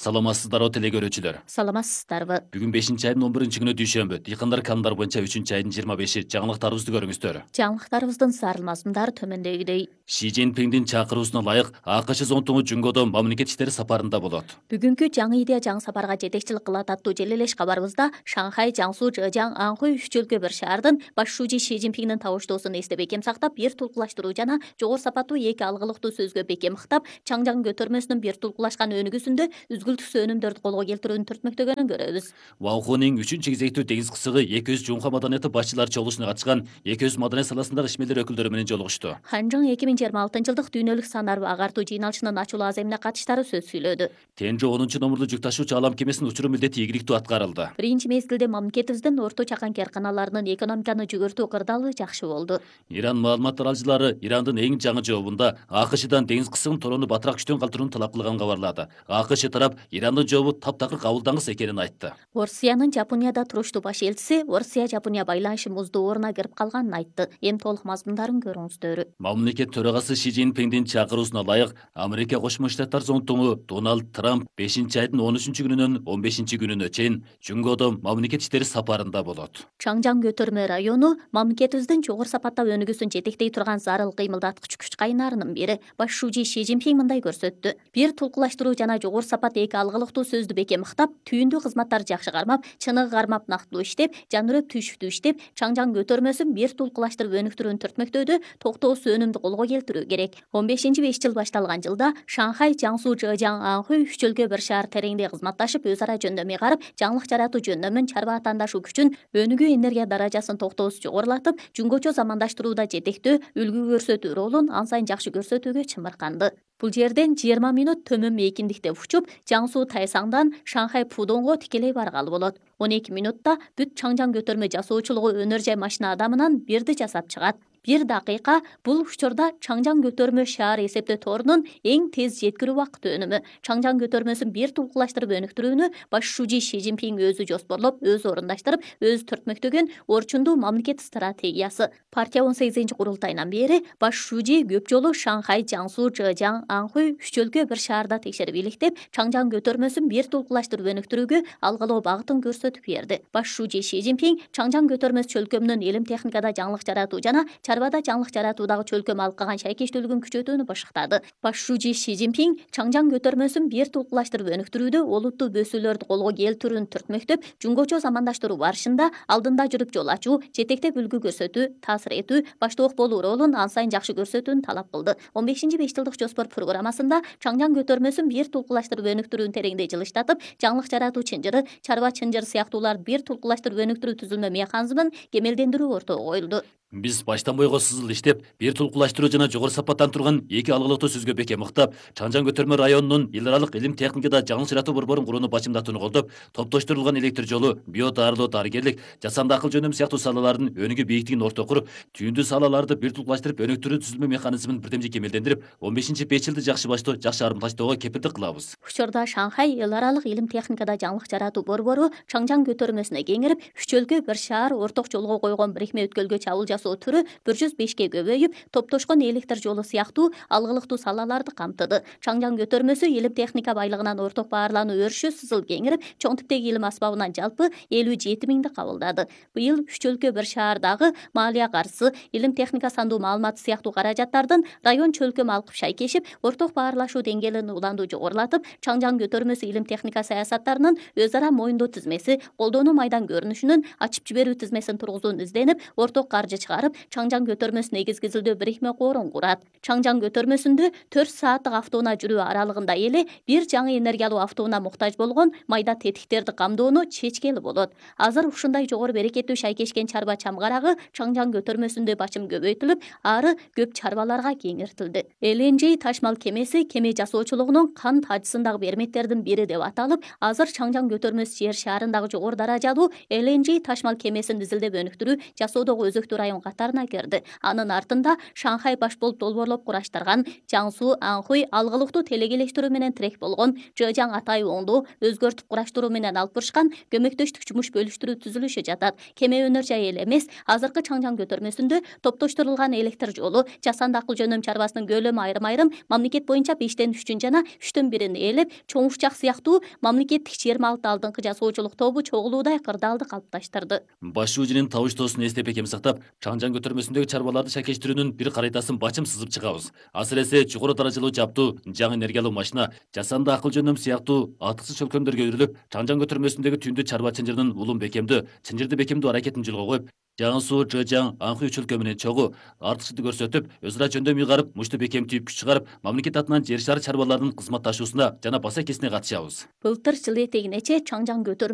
Саламатсыздарбы теле көрүүчүлөр. Саламатсыздарбы. Бүгүн 5-айдын 11-күнү дүйшөмбү. Дыйкандар канундар боюнча 3-айдын 25-и жаңылыктарыбызды көрүңүздөр. Жаңылыктарыбыздын сарыл мазмундары төмөндөгүдөй. Ши Цзиньпиндин чакыруусуна ылайык АКШ зонтугу Жүнгөдө мамлекет иштери сапарында болот. Бүгүнкү жаңы идея жаңы сапарга жетекчилик кылат аттуу желелеш кабарыбызда Шанхай, Жаңсу, Жэжяң, Анхуй үч өлкө бир шаардын баш шүүжи Ши Цзиньпиндин табыштоосун эсте бекем сактап, бир тулкулаштыруу жана жогору сапаттуу эки алгылыктуу сөзгө бекем ыктап, Чаңжаң көтөрмөсүнүн бир тулкулашкан өнүгүүсүндө үзгүлтүксүз өнүмдөрдү колго келтирүүнү түртмөктөгөнүн көрөбүз. Ваухунун 3-кезектүү деңиз кысыгы 200 жумха маданияты башчылары чогулушуна катышкан 200 маданият саласындагы ишмерлер өкүлдөрү менен жолугушту. Ханжаң 2026-жылдык дүйнөлүк санар агартуу жыйналышынын ачуулуу аземине катыштары сөз сүйлөдү. Тенжо 10 номурлуу жүк ташуучу алам кемесинин учуруу милдети ийгиликтүү аткарылды. Биринчи мезгилде мамлекетибиздин орто чакан керканаларынын экономиканы жүгөртүү кырдаалы жакшы болду. Иран маалымат таралчылары Ирандын эң жаңы жообунда АКШдан деңиз кысыгын toronu батыраак күчтөн калтырууну талап кылганын кабарлады. АКШ тарап Ирандын жообу таптакыр кабылдангыс экенин айтты. Орусиянын Жапонияда туруштуу баш элчиси Орусия-Жапония байланышы муздууруна кирип калганын айтты. Эми толук мазмундарын көрүңүздөр. Мамлекет төрагасы Ши Цзиньпиндин чакыруусуна ылайык Америка Кошмо Штаттар зонтугу Дональд Трамп 5-айдын 13-күнүнөн 15-күнүнө чейин Жүнгөдө мамлекет иштери сапарында болот. Чаңжаң көтөрмө району мамлекетибиздин жогору сапаттап өнүгүүсүн жетектей турган зарыл кыймылдаткыч күч кайнарынын бири. Баш шүүжи Ши Цзиньпин мындай көрсөттү. Бир тулкулаштыруу жана жогору сапат эки алгылыктуу сөздү бекем ыктап, түйүндүү кызматтарды жакшы кармап, чыныгы кармап нактылуу иштеп, жанырып түйшүктүү иштеп, Чаңжаң көтөрмөсүн бир тулкулаштырып өнүктүрүүнү түртмөктөөдө токтоосуз өнүмдү колго келтирүү керек. 15-5 жыл башталган жылда Шанхай, Жаңсу, Жэжяң, Анхуй үч өлкө бир шаар тереңде кызматташып, өз ара жөндөмү карып, жаңылык жаратуу жөндөмүн, чарба атаандашуу күчүн, өнүгүү энергия даражасын токтоосуз жогорулатып, жүнгөчө замандаштырууда жетектөө, үлгү көрсөтүү ролун ан сайын жакшы көрсөтүүгө чымырканды. Бул жерден 20 мүнөт төмөн мейкиндикте учуп, Жаңсу Тайсаңдан Шанхай Пудонго тикелей баргалы болот. 12 мүнөттө бүт Чаңжаң көтөрмө жасоочулугу өнөр жай машина адамынан бирди жасап чыгат. 1 дакыйка бул учурда Чаңжаң көтөрмө шаар эсептөө торунун эң тез жеткирүү убакыты өнүмү. Чаңжаң көтөрмөсүн бир тулкулаштырып өнүктүрүүнү баш шүүжи Ши Цзиньпин өзү жоспорлоп, өзү орундаштырып, өзү түртмөктөгөн орчундуу мамлекет стратегиясы. Партия 18-курултайынан бери баш шүүжи көп жолу Шанхай, Жаңсу, Жэжяң, Анхуй үч өлкө бир шаарда текшерип иликтеп, Чаңжаң көтөрмөсүн бир тулкулаштырып өнүктүрүүгө алгылоо багытын көрсөтүп берди. Баш шүүжи Ши Цзиньпин Чаңжаң көтөрмөс чөлкөмүнүн илим техникада жаңылык жаратуу жана чарбада жаңылык жаратуудагы чөлкөм алкаган шайкештүүлүгүн күчөтүүнү баштады. Баш шүүжи Ши Цзиньпин Чаңжаң көтөрмөсүн бир тулкулаштырып өнүктүрүүдө олуттуу бөсүүлөрдү колго келтирүүнү түртмөктөп, жүнгөчө замандаштыруу барышында алдында жүрүп жол ачуу, жетектеп үлгү көрсөтүү, таасир этүү, баштоок болуу ролун ан сайын жакшы көрсөтүүнү талап кылды. 15-5 жылдык жоспор программасында Чаңжаң көтөрмөсүн бир тулкулаштырып өнүктүрүүнү тереңдей жылыштатып, жаңылык жаратуу чынжыры, чарба чынжыры сыяктууларды бир тулкулаштырып өнүктүрүү түзүлмө механизмин кемелдендирүү ортого коюлду. Биз баштан бойго сызыл иштеп, бир тулкулаштыруу жана жогору сапаттан турган эки алгылыктуу сөзгө бекем ыктап, Чаңжаң көтөрмө районунун эл аралык илим техникада жаңылык жаратуу борборун курууну бачымдатууну колдоп, топтоштурулган электр жолу, био дарылоо, дарыгерлик, жасанды акыл жөндөмү сыяктуу салалардын өнүгүү бийиктигин орто куруп, түйүндүү салаларды бир тулкулаштырып өнүктүрүү түзүлмө механизмин бирдемжи кемелдендирип, 15-5 жылды жакшы баштоо, жакшы арымташтоого кепилдик кылабыз. Учурда Шанхай эл аралык илим техникада жаңылык жаратуу борбору Чаңжаң көтөрмөсүнө кеңирип, үч өлкө бир шаар орток жолго койгон бирикме өткөлгө чабуул жасоо түрү 105ке көбөйүп, топтошкон электр жолу сыяктуу алгылыктуу салаларды камтыды. Чаңжаң көтөрмөсү илим техника байлыгынан орток баарлануу өрүшү сызыл кеңирип, чоң типтеги илим асбабынан жалпы 57 миңди кабылдады. Быйыл үч өлкө бир шаардагы маалия каржысы, илим техника сандуу маалыматы сыяктуу каражаттардын район чөлкөм алкып шайкешип, орток баарлашуу деңгээлин уланду жогорулатып, Чаңжаң көтөрмөсү илим техника саясаттарынын өз ара моюндоо тизмеси, колдонуу майдан көрүнүшүнүн ачып жиберүү тизмесин тургузууну изденип, орток каржы чыгарып, Чаңжаң көтөрмөсү негизги изилдөө бирикме корун курат. Чаңжаң көтөрмөсүндө 4 сааттык автоунаа жүрүү аралыгында эле бир жаңы энергиялуу автоунаа муктаж болгон майда тетиктерди камдоону чечкели болот. Азыр ушундай жогору берекеттүү шайкешкен чарба чамгарагы Чаңжаң көтөрмөсүндө бачым көбөйтүлүп, ары көп чарбаларга кеңиртилди. LNG ташмал кемеси кеме жасоочулугунун кан тажысындагы берметтердин бири деп аталып, азыр Чаңжаң көтөрмөсү жер шарындагы жогору даражалуу LNG ташмал кемесин изилдеп өнүктүрүү, жасоодогу өзөктүү район район катарына кирди. Анын артында Шанхай баш болуп долбоорлоп кураштырган Жаңсу, Анхуй алгылыктуу телекелештирүү менен тирек болгон Жежаң Атай оңду өзгөртүп кураштыруу менен алып бурушкан көмөктөштүк жумуш бөлүштүрүү түзүлүшү жатат. Кеме өнөр жайы эле эмес, азыркы Чаңжаң көтөрмөсүндө топтоштурулган электр жолу, жасанды акыл жөнөм чарбасынын көлөмү айрым-айрым мамлекет боюнча 5тен 3 жана 3төн 1 ээлеп, Чоң Ушчак сыяктуу мамлекеттик 26 алдыңкы жасоочулук тобу чогулуудай кырдаалды калыпташтырды. Баш шуужинин табыштоосун эстеп экем сактап, Чаңжаң көтөрмөсүндөгү чарбаларды шакештирүүнүн бир карайтасын бачым сызып чыгабыз. Асыресе жогору даражалуу жаптуу, жаңы энергиялуу машина, жасанды акыл жөнөм сыяктуу артыксыз чөлкөмдөргө өрүлүп, Чаңжаң көтөрмөсүндөгү түйүндү чарба чынжырынын улум чынжырды бекемдөө аракетин жолго коюп, Жаңсу, Жежаң, Анхуй чөлкөмүнүн чогуу артыкчылықты көрсөтүп, өз ара жөндөм ыйгарып, мушту бекем түйүп күч чыгарып, мамлекет атынан жер шары чарбаларынын кызматташуусуна жана баса экесине катышабыз. Былтыр жыл этегинече Чаңжаң көтөрмө